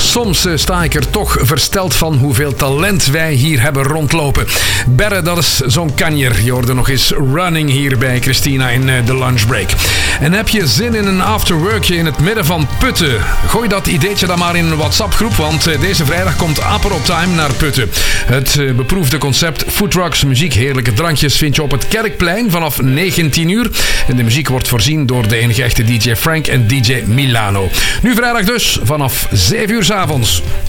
soms sta ik er toch versteld van hoeveel talent wij hier hebben rondlopen. Berre, dat is zo'n kanjer. Je hoorde nog eens Running hier bij Christina in de lunchbreak. En heb je zin in een afterworkje in het midden van Putten? Gooi dat ideetje dan maar in een WhatsApp-groep, want deze vrijdag komt Apero Time naar Putten. Het beproefde concept foodtrucks, muziek, heerlijke drankjes vind je op het Kerkplein vanaf 19 uur. En de muziek wordt voorzien door de enige echte DJ Frank en DJ Milano. Nu vrijdag dus, vanaf 7 uur 's avonds.